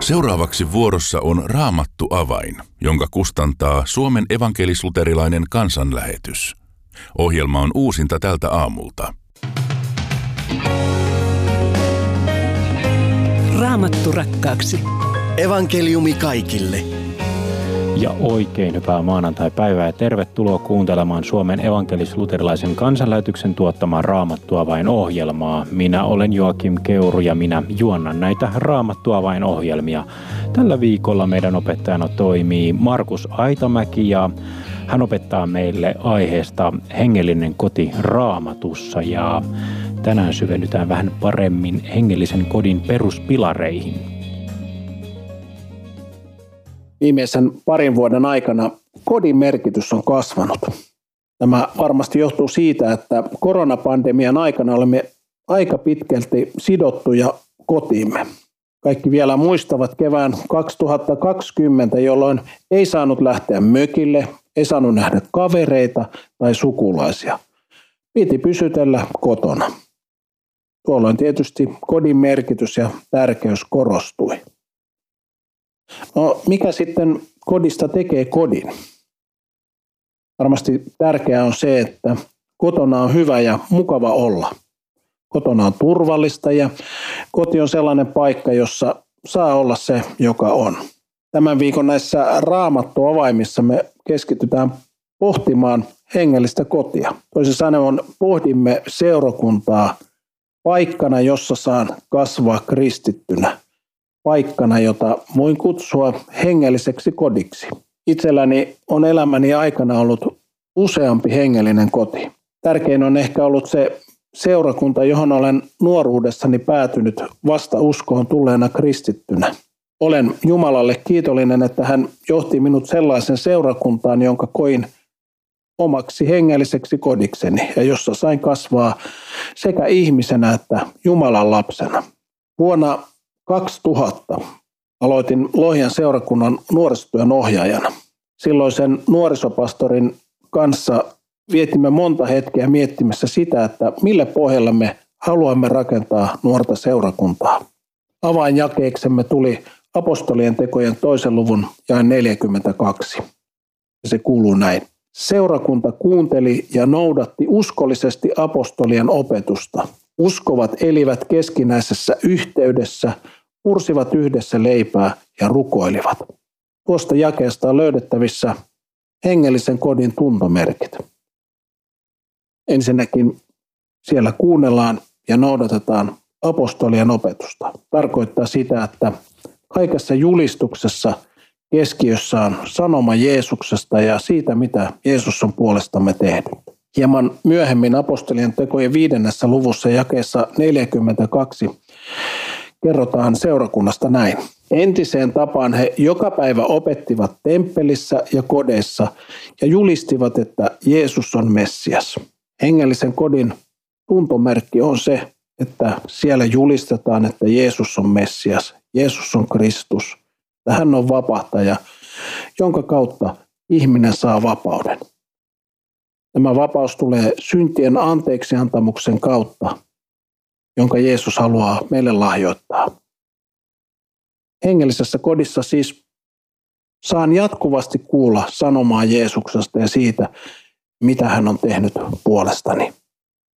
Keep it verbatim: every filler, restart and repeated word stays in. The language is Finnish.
Seuraavaksi vuorossa on Raamattu avain, jonka kustantaa Suomen evankelis-luterilainen kansanlähetys. Ohjelma on uusinta tältä aamulta. Raamattu rakkaaksi. Evankeliumi kaikille. Ja oikein hyvää maanantai-päivää ja tervetuloa kuuntelemaan Suomen evankelis-luterilaisen kansanlähetyksen tuottamaa Raamattu avain -ohjelmaa. Minä olen Joakim Keuru ja minä juonnan näitä Raamattu avain -ohjelmia. Tällä viikolla meidän opettajana toimii Markus Aitamäki ja hän opettaa meille aiheesta hengellinen koti Raamatussa ja tänään syvennytään vähän paremmin hengellisen kodin peruspilareihin. Viimeisen parin vuoden aikana kodin merkitys on kasvanut. Tämä varmasti johtuu siitä, että koronapandemian aikana olemme aika pitkälti sidottuja kotiimme. Kaikki vielä muistavat kevään kaksituhattakaksikymmentä, jolloin ei saanut lähteä mökille, ei saanut nähdä kavereita tai sukulaisia. Piti pysytellä kotona. Tuolloin tietysti kodin merkitys ja tärkeys korostui. No, mikä sitten kodista tekee kodin? Varmasti tärkeää on se, että kotona on hyvä ja mukava olla. Kotona on turvallista ja koti on sellainen paikka, jossa saa olla se, joka on. Tämän viikon näissä Raamattu-avaimissa me keskitytään pohtimaan hengellistä kotia. Toisin sanoen pohdimme seurakuntaa paikkana, jossa saan kasvaa kristittynä. Paikkana, jota voin kutsua hengelliseksi kodiksi. Itselläni on elämäni aikana ollut useampi hengellinen koti. Tärkein on ehkä ollut se seurakunta, johon olen nuoruudessani päätynyt vasta uskoon tulleena kristittynä. Olen Jumalalle kiitollinen, että hän johti minut sellaisen seurakuntaan, jonka koin omaksi hengelliseksi kodikseni ja jossa sain kasvaa sekä ihmisenä että Jumalan lapsena. Vuonna kaksituhatta aloitin Lohjan seurakunnan nuorisotyön ohjaajana. Silloisen nuorisopastorin kanssa vietimme monta hetkeä miettimässä sitä, että mille pohjalla me haluamme rakentaa nuorta seurakuntaa. Avainjakeeksemme tuli apostolien tekojen toisen luvun jae neljäkymmentäkaksi. Ja se kuuluu näin. Seurakunta kuunteli ja noudatti uskollisesti apostolien opetusta. Uskovat elivät keskinäisessä yhteydessä, mursivat yhdessä leipää ja rukoilivat. Tuosta jakeesta on löydettävissä hengellisen kodin tuntomerkit. Ensinnäkin siellä kuunnellaan ja noudatetaan apostolien opetusta. Tarkoittaa sitä, että kaikessa julistuksessa keskiössä on sanoma Jeesuksesta ja siitä, mitä Jeesus on puolestamme tehnyt. Hieman myöhemmin apostolien tekojen viidennessä luvussa jakeessa neljäkymmentäkaksi kerrotaan seurakunnasta näin. Entiseen tapaan he joka päivä opettivat temppelissä ja kodeissa ja julistivat, että Jeesus on Messias. Hengellisen kodin tuntomerkki on se, että siellä julistetaan, että Jeesus on Messias, Jeesus on Kristus, että hän on vapahtaja, jonka kautta ihminen saa vapauden. Tämä vapaus tulee syntien anteeksiantamuksen kautta, jonka Jeesus haluaa meille lahjoittaa. Hengellisessä kodissa siis saan jatkuvasti kuulla sanomaa Jeesuksesta ja siitä, mitä hän on tehnyt puolestani.